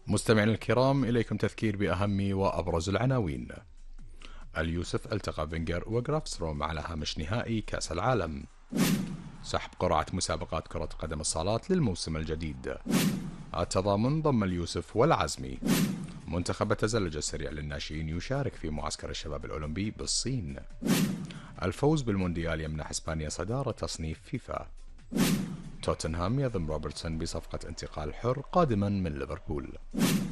مستمعينا الكرام، إليكم تذكير بأهم وأبرز العناوين. اليوسف التقى فينجر وغرافسروم على هامش نهائي كأس العالم. سحب قرعة مسابقات كرة قدم الصالات للموسم الجديد. التضامن ضم اليوسف والعزمي. منتخب التزلج السريع للناشئين يشارك في معسكر الشباب الأولمبي بالصين. الفوز بالمونديال يمنح إسبانيا صدارة تصنيف فيفا. توتنهام يضم روبرتسون بصفقة انتقال حر قادما من ليفربول.